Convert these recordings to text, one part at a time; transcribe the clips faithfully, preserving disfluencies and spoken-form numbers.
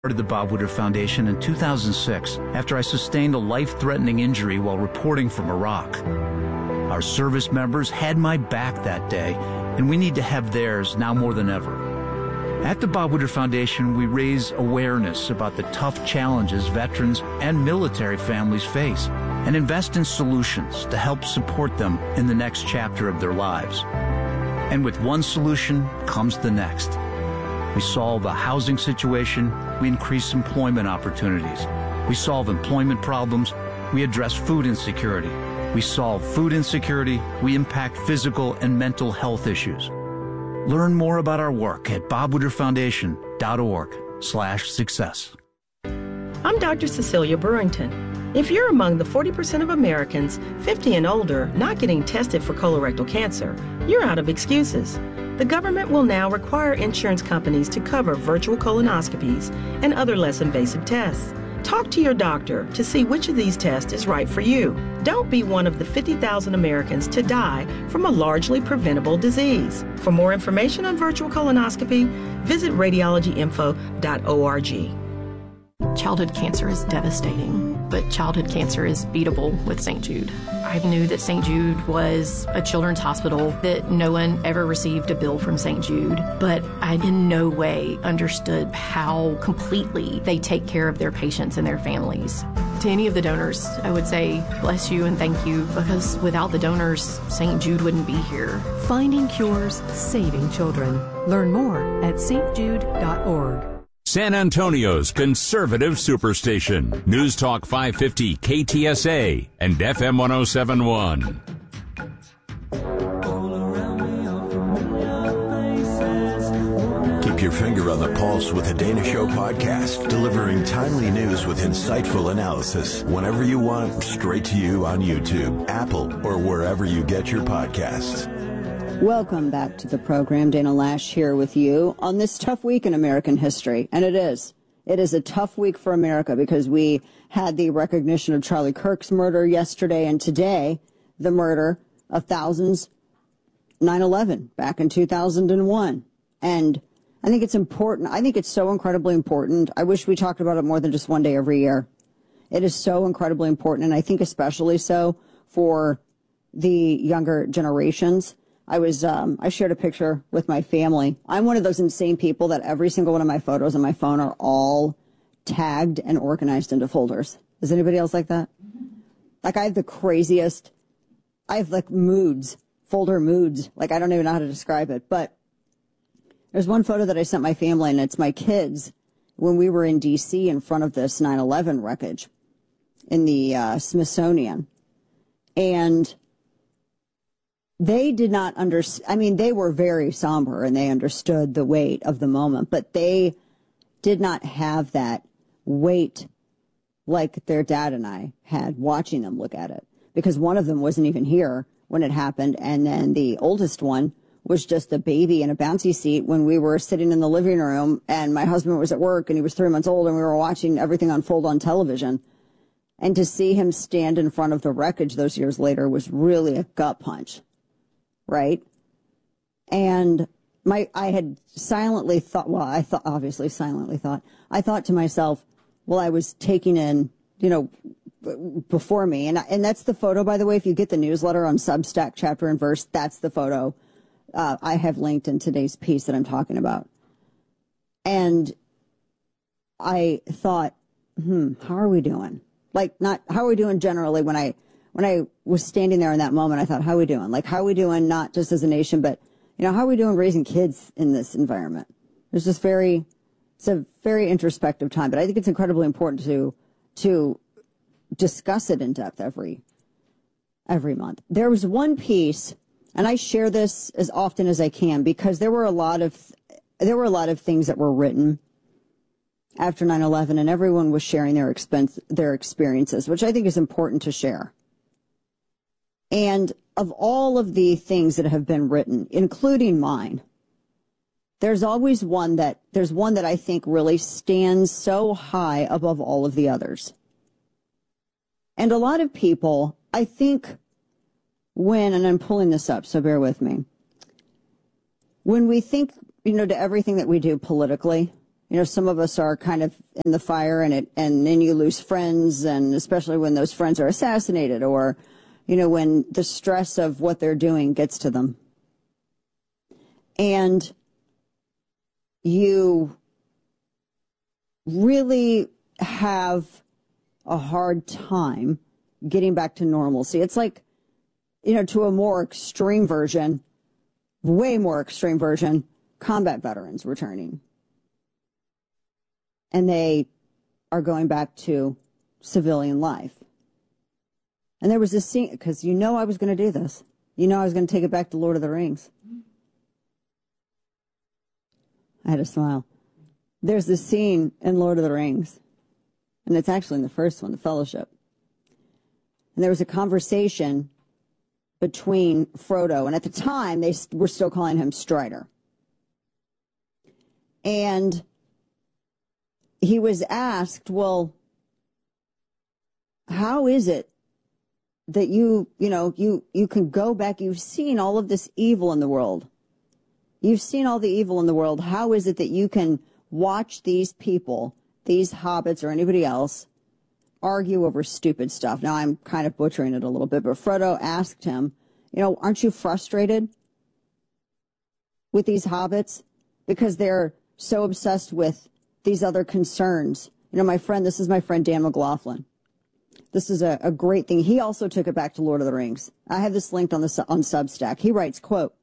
Started the Bob Woodruff Foundation in two thousand six after I sustained a life-threatening injury while reporting from Iraq. Our service members had my back that day, and we need to have theirs now more than ever. At the Bob Woodruff Foundation, we raise awareness about the tough challenges veterans and military families face and invest in solutions to help support them in the next chapter of their lives. And with one solution comes the next. We solve a housing situation, we increase employment opportunities. We solve employment problems, we address food insecurity. We solve food insecurity, we impact physical and mental health issues. Learn more about our work at bob woodruff foundation dot org slash success. I'm Doctor Cecilia Burrington. If you're among the forty percent of Americans fifty and older not getting tested for colorectal cancer, you're out of excuses. The government will now require insurance companies to cover virtual colonoscopies and other less invasive tests. Talk to your doctor to see which of these tests is right for you. Don't be one of the fifty thousand Americans to die from a largely preventable disease. For more information on virtual colonoscopy, visit radiology info dot org. Childhood cancer is devastating, but childhood cancer is beatable with Saint Jude. I knew that Saint Jude was a children's hospital, that no one ever received a bill from Saint Jude, but I in no way understood how completely they take care of their patients and their families. To any of the donors, I would say bless you and thank you, because without the donors, Saint Jude wouldn't be here. Finding cures, saving children. Learn more at s t jude dot org. San Antonio's conservative superstation. News Talk five fifty K T S A and F M one oh seven point one. Keep your finger on the pulse with the Dana Show podcast, delivering timely news with insightful analysis whenever you want, straight to you on YouTube, Apple, or wherever you get your podcasts. Welcome back to the program. Dana Lash here with you on this tough week in American history. And it is. It is a tough week for America because we had the recognition of Charlie Kirk's murder yesterday, and today the murder of thousands, nine eleven, back in two thousand one. And I think it's important. I think it's so incredibly important. I wish we talked about it more than just one day every year. It is so incredibly important, and I think especially so for the younger generations. I was, um, I shared a picture with my family. I'm one of those insane people that every single one of my photos on my phone are all tagged and organized into folders. Is anybody else like that? Like, I have the craziest, I have like moods, folder moods. Like, I don't even know how to describe it. But there's one photo that I sent my family, and it's my kids when we were in D C in front of this nine eleven wreckage in the uh, Smithsonian. And they did not understand. I mean, they were very somber and they understood the weight of the moment, but they did not have that weight like their dad and I had watching them look at it, because one of them wasn't even here when it happened. And then the oldest one was just a baby in a bouncy seat when we were sitting in the living room, and my husband was at work and he was three months old and we were watching everything unfold on television. And to see him stand in front of the wreckage those years later was really a gut punch. Right? And my, I had silently thought, well, I thought, obviously silently thought, I thought to myself, well, I was taking in, you know, before me. And, and that's the photo, by the way, if you get the newsletter on Substack chapter and verse, that's the photo uh, I have linked in today's piece that I'm talking about. And I thought, hmm, how are we doing? Like, not, how are we doing generally when I, When I was standing there in that moment, I thought, how are we doing? Like, how are we doing not just as a nation, but, you know, how are we doing raising kids in this environment? It's just very, it's a very introspective time, but I think it's incredibly important to, to discuss it in depth every, every month. There was one piece, and I share this as often as I can, because there were a lot of, there were a lot of things that were written after nine eleven, and everyone was sharing their expense, their experiences, which I think is important to share. And of all of the things that have been written, including mine, there's always one that, there's one that I think really stands so high above all of the others. And a lot of people, I think, when, and I'm pulling this up, so bear with me, when we think, you know, to everything that we do politically you know, some of us are kind of in the fire and it, and then you lose friends, and especially when those friends are assassinated, or, you know, when the stress of what they're doing gets to them. And you really have a hard time getting back to normalcy. It's like, you know, to a more extreme version, way more extreme version, combat veterans returning. And they are going back to civilian life. And there was this scene, because you know I was going to do this. You know I was going to take it back to Lord of the Rings. I had a smile. There's this scene in Lord of the Rings, and it's actually in the first one, The Fellowship. And there was a conversation between Frodo, and at the time they were still calling him Strider. And he was asked, well, how is it that you, you know, you, you can go back, you've seen all of this evil in the world. You've seen all the evil in the world. How is it that you can watch these people, these hobbits or anybody else, argue over stupid stuff? Now, I'm kind of butchering it a little bit, but Frodo asked him, you know, aren't you frustrated with these hobbits because they're so obsessed with these other concerns? You know, my friend, this is my friend Dan McLaughlin. This is a, a great thing. He also took it back to Lord of the Rings. I have this linked on the on Substack. He writes, quote,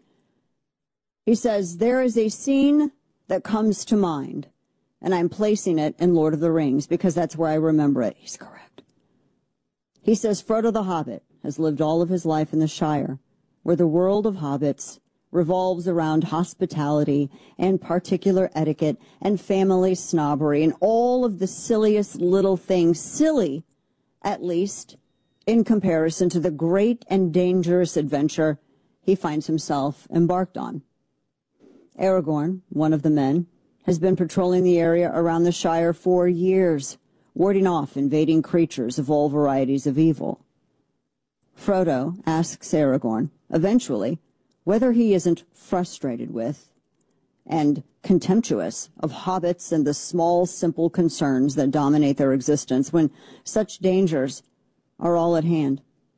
he says, there is a scene that comes to mind, and I'm placing it in Lord of the Rings because that's where I remember it. He's correct. He says, Frodo the Hobbit has lived all of his life in the Shire, where the world of hobbits revolves around hospitality and particular etiquette and family snobbery and all of the silliest little things, silly, at least, in comparison to the great and dangerous adventure he finds himself embarked on. Aragorn, one of the men, has been patrolling the area around the Shire for years, warding off invading creatures of all varieties of evil. Frodo asks Aragorn, eventually, whether he isn't frustrated with and contemptuous of hobbits and the small, simple concerns that dominate their existence when such dangers are all at hand.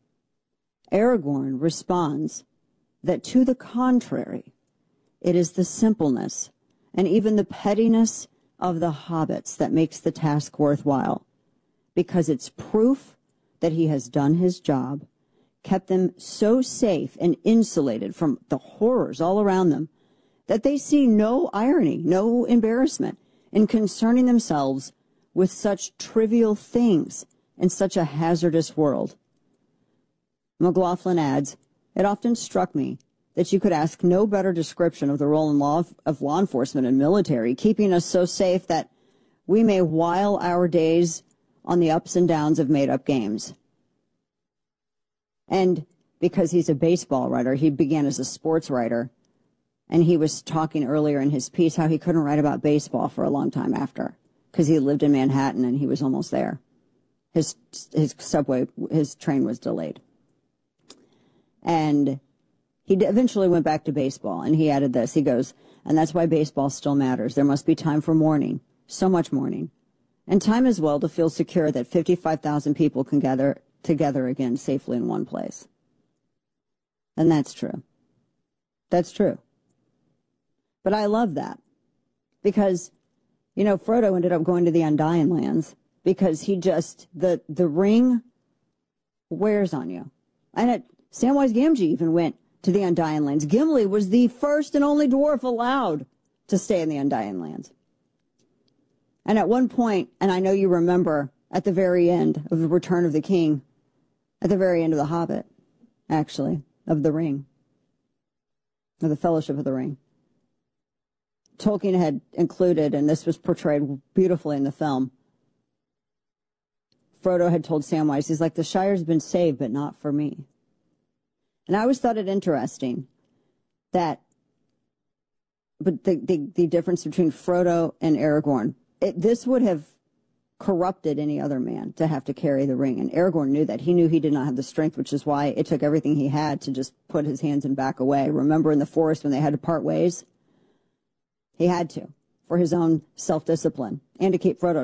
Aragorn responds that to the contrary, it is the simpleness and even the pettiness of the hobbits that makes the task worthwhile, because it's proof that he has done his job, kept them so safe and insulated from the horrors all around them that they see no irony, no embarrassment in concerning themselves with such trivial things in such a hazardous world. McLaughlin adds, it often struck me that you could ask no better description of the role in law of law enforcement and military, keeping us so safe that we may while our days on the ups and downs of made-up games. And because he's a baseball writer, he began as a sports writer, and he was talking earlier in his piece how he couldn't write about baseball for a long time after, because he lived in Manhattan and he was almost there. His his subway, his train was delayed. And he eventually went back to baseball, and he added this. He goes, and that's why baseball still matters. There must be time for mourning, so much mourning, and time as well to feel secure that fifty-five thousand people can gather together again safely in one place. And that's true. That's true. But I love that because, you know, Frodo ended up going to the Undying Lands because he just, the, the ring wears on you. And it, Samwise Gamgee even went to the Undying Lands. Gimli was the first and only dwarf allowed to stay in the Undying Lands. And at one point, and I know you remember at the very end of the Return of the King, at the very end of The Hobbit, actually, of the Ring, of the Fellowship of the Ring, Tolkien had included, and this was portrayed beautifully in the film, Frodo had told Samwise, he's like, the Shire's been saved, but not for me. And I always thought it interesting that, but the, the, the difference between Frodo and Aragorn, it, this would have corrupted any other man to have to carry the ring. And Aragorn knew that. He knew he did not have the strength, which is why it took everything he had to just put his hands and back away. Remember in the forest when they had to part ways? He had to. for his own self-discipline. And to Kate Frodo.